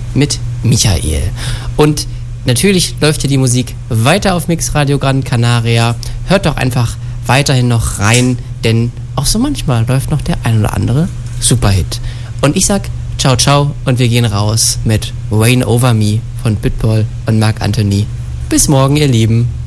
mit Michael. Und natürlich läuft hier die Musik weiter auf Mixradio Gran Canaria. Hört doch einfach weiterhin noch rein, denn auch so manchmal läuft noch der ein oder andere Superhit. Und ich sag ciao, ciao und wir gehen raus mit Rain Over Me von Pitbull und Marc Anthony. Bis morgen, ihr Lieben.